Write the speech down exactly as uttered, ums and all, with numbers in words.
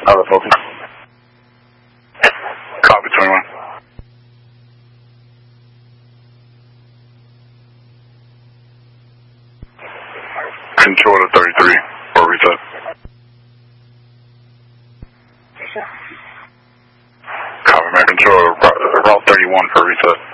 Alpha Fulton. Copy, twenty-one. Control to thirty-three for reset. Copy, man. Control route thirty-one for reset.